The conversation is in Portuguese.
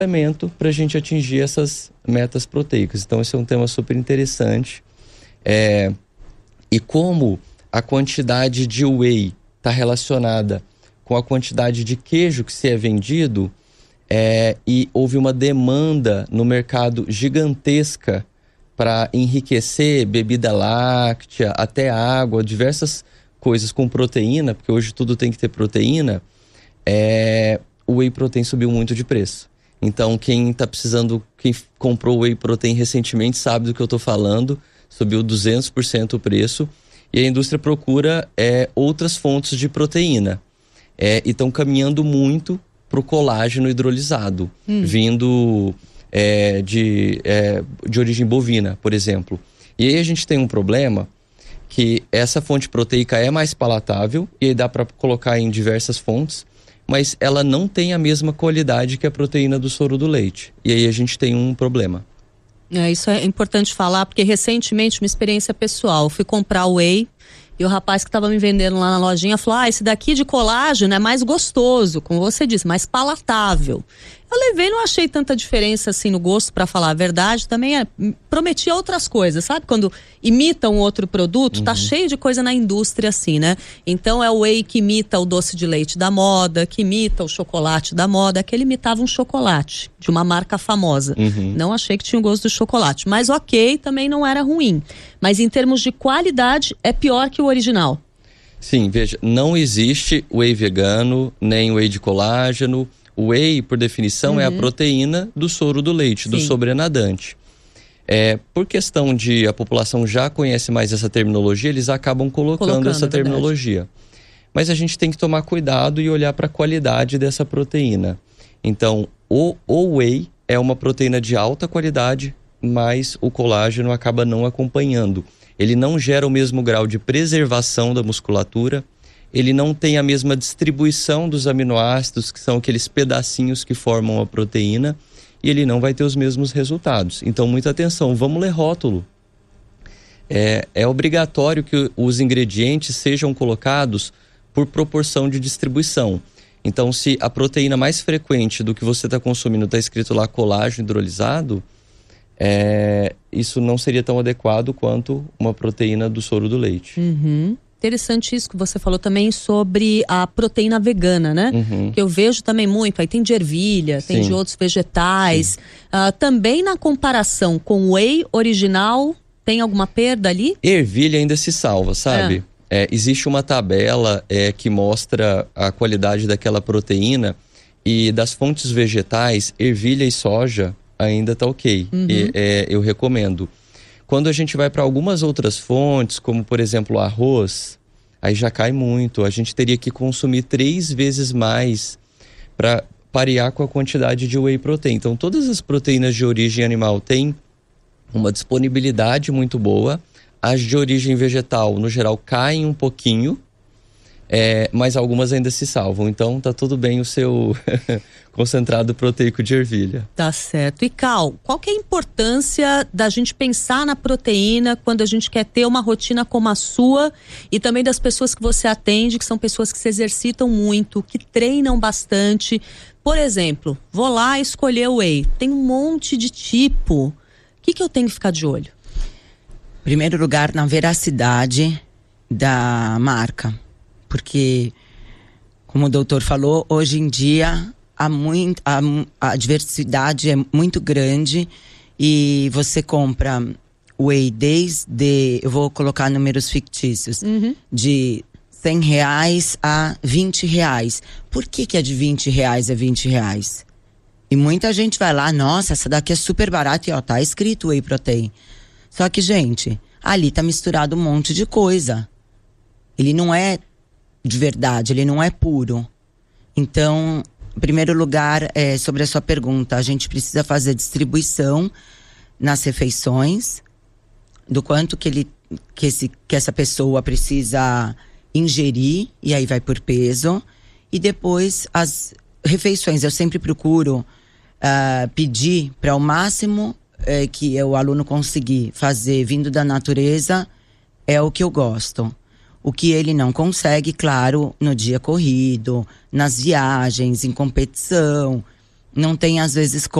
elemento para a gente atingir essas metas proteicas. Então esse é um tema super interessante. E como a quantidade de whey está relacionada com a quantidade de queijo que se é vendido, e houve uma demanda no mercado gigantesca para enriquecer bebida láctea, até água, diversas coisas com proteína, porque hoje tudo tem que ter proteína, o whey protein subiu muito de preço. Então quem comprou whey protein recentemente sabe do que eu estou falando, subiu 200% o preço, e a indústria procura outras fontes de proteína. E estão caminhando muito para o colágeno hidrolisado, vindo de origem bovina, por exemplo. E aí a gente tem um problema que essa fonte proteica é mais palatável, e aí dá para colocar em diversas fontes, mas ela não tem a mesma qualidade que a proteína do soro do leite. E aí a gente tem um problema. Isso é importante falar, porque recentemente, uma experiência pessoal, eu fui comprar whey e o rapaz que estava me vendendo lá na lojinha falou: esse daqui de colágeno é mais gostoso, como você disse, mais palatável. Eu levei, não achei tanta diferença assim no gosto, para falar a verdade. Também prometia outras coisas, sabe? Quando imita um outro produto, tá cheio de coisa na indústria assim, né? Então é o whey que imita o doce de leite da moda, que imita o chocolate da moda. Aquele imitava um chocolate de uma marca famosa. Não achei que tinha o gosto do chocolate, mas ok, também não era ruim. Mas em termos de qualidade, é pior que o original. Sim, veja, não existe whey vegano, nem whey de colágeno. O whey, por definição, é a proteína do soro do leite, do sobrenadante. Por questão de a população já conhece mais essa terminologia, eles acabam colocando essa terminologia. Mas a gente tem que tomar cuidado e olhar para a qualidade dessa proteína. Então, o whey é uma proteína de alta qualidade, mas o colágeno acaba não acompanhando. Ele não gera o mesmo grau de preservação da musculatura, ele não tem a mesma distribuição dos aminoácidos, que são aqueles pedacinhos que formam a proteína, e ele não vai ter os mesmos resultados. Então, muita atenção, vamos ler rótulo. É obrigatório que os ingredientes sejam colocados por proporção de distribuição. Então, se a proteína mais frequente do que você está consumindo está escrito lá colágeno hidrolisado, isso não seria tão adequado quanto uma proteína do soro do leite. Interessante isso que você falou também sobre a proteína vegana, né? Que eu vejo também muito, aí tem de ervilha, tem de outros vegetais. Também na comparação com o whey original, tem alguma perda ali? Ervilha ainda se salva, sabe? Existe uma tabela que mostra a qualidade daquela proteína, e das fontes vegetais, ervilha e soja ainda tá ok. Eu recomendo. Quando a gente vai para algumas outras fontes, como por exemplo o arroz, aí já cai muito. A gente teria que consumir 3 vezes mais para parear com a quantidade de whey protein. Então todas as proteínas de origem animal têm uma disponibilidade muito boa. As de origem vegetal, no geral, caem um pouquinho, mas algumas ainda se salvam. Então tá tudo bem o seu concentrado proteico de ervilha. Tá certo. E Cal, qual que é a importância da gente pensar na proteína quando a gente quer ter uma rotina como a sua, e também das pessoas que você atende, que são pessoas que se exercitam muito, que treinam bastante? Por exemplo, vou lá escolher o whey, tem um monte de tipo. O que eu tenho que ficar de olho? Em primeiro lugar, na veracidade da marca. Porque, como o doutor falou, hoje em dia a diversidade é muito grande, e você compra whey desde, eu vou colocar números fictícios, de R$100 a R$20. Por que a de R$20 é R$20? E muita gente vai lá, nossa, essa daqui é super barata, e tá escrito whey protein. Só que, gente, ali tá misturado um monte de coisa. Ele não é de verdade, ele não é puro. Então, em primeiro lugar, sobre a sua pergunta, a gente precisa fazer distribuição nas refeições, do quanto que essa pessoa precisa ingerir, e aí vai por peso. E depois, as refeições, eu sempre procuro pedir para o máximo que o aluno conseguir fazer vindo da natureza, é o que eu gosto. O que ele não consegue, claro, no dia corrido, nas viagens, em competição, não tem às vezes